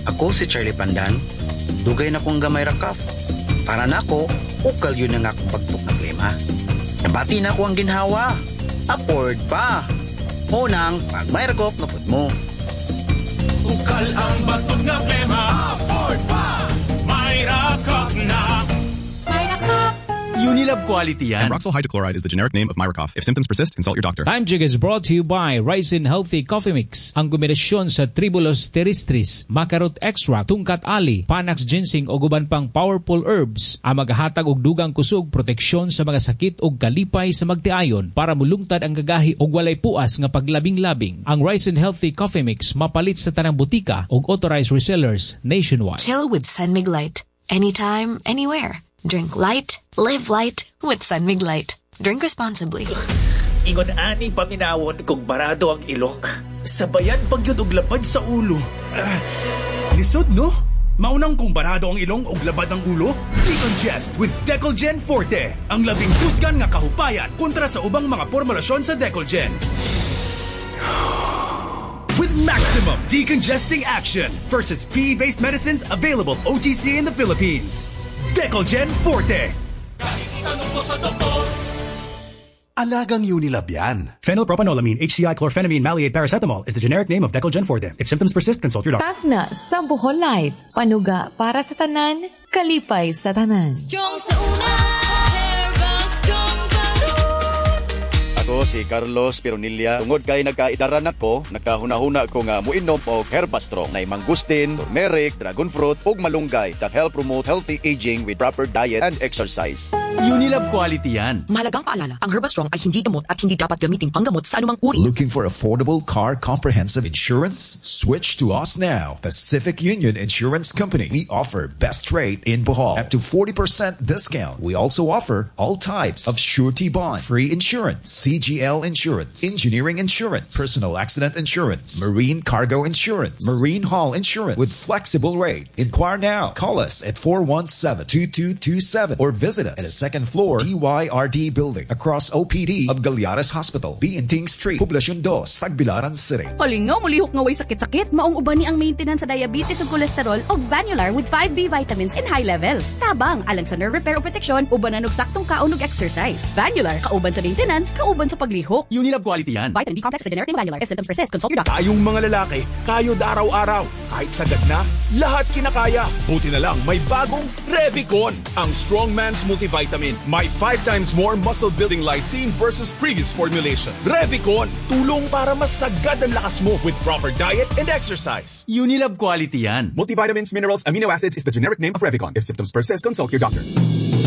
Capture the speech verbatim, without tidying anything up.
Ako si Charlie Pandan, dugay na kong gamay ra cough. Para na ako, ukal yun ang akong pagtuk na klima. Nabati na ko ang ginhawa. Afford pa. Unang, pag may ra cough na pud mo. Ukal ang batok nga klima. Afford pa. May ra cough na. Unilab quality yan. And Roxol hydrochloride is the generic name of Myracoph. If symptoms persist, consult your doctor. Time Check is brought to you by Ryzen Healthy Coffee Mix. Ang kombinasyon sa Tribulus terrestris, Macarot Extract, Tungkat Ali, Panax Ginseng o guban pang powerful herbs ang maghatag og dugang kusog proteksyon sa mga sakit o kalipay sa magtiayon para mulungtad ang gagahi og walay puas nga paglabing-labing. Ang Ryzen Healthy Coffee Mix mapalit sa tanang butika og authorized resellers nationwide. Chill with San Mig Light. Anytime, anywhere. Drink light, live light with San Mig Light. Drink responsibly. Ingon ani paminawon kung barado ang ilok. Sabayan pagyud og lapad sa ulo. Uh, lisod no? Maunang kung barado ang ilong og labad ang ulo? Decongest with Decolgen Forte. Ang labing tusgan nga kahupayan kontra sa ubang mga formulasyon sa Decolgen. With maximum decongesting action versus P E-based medicines available O T C in the Philippines. Decolgen Forte. Kahit itanong mo sa doktor. Alagang Unilab yan. Phenylpropanolamine, H C I chlorphenamine maleate paracetamol is the generic name of Decolgen Forte. If symptoms persist, consult your doctor. Tagna sa Bohol Life. Panuga para sa tanan, kalipay sa tanan. Strong sa una, Herbal Strong Karon. Ako si Carlos Pironilla. Tungod kay nagkaidaran ako, nagkahuna-huna ko nga muinom og Herbastrong na mangustin, turmeric, dragon fruit ug malunggay that help promote healthy aging with proper diet and exercise. Unilab quality yan. Mahalagang paalala, ang Herbastrong ay hindi gamot at hindi dapat gamitin panggamot sa anumang uri. Looking for affordable car comprehensive insurance? Switch to us now. Pacific Union Insurance Company. We offer best rate in Bohol. Up to forty percent discount. We also offer all types of surety bond, free insurance, C G L insurance, engineering insurance, personal accident insurance, marine cargo insurance, marine hull insurance with flexible rate. Inquire now. Call us at four one seven, two two two seven or visit us at a second floor D Y R D building across O P D of Galiares Hospital, Bienting Street, Poblacion two, Sagbilaran City. Palingaw, mulihok nga way sakit-sakit. Maong uban ni ang maintenance sa diabetes ug cholesterol og Vanular with five B vitamins in high levels. Tabang alang sa nerve repair o protection, ubanan og saktong kaon ug exercise. Vanular, kauban sa maintenance, kauban sa paglihok. Unilab quality yan. Vitamin B complex sa generic ng Vanular. If symptoms persist, consult your doctor. Tayong mga lalaki, kayod araw-araw. Kahit sagad na, lahat kinakaya. Buti na lang may bagong Revicon, ang strong man's multivitamin. May five times more muscle-building lysine versus previous formulation. Revicon, tulong para masagad ang lakas mo with proper diet and exercise. Unilab quality yan. Multivitamins, minerals, amino acids is the generic name of Revicon. If symptoms persist, consult your doctor.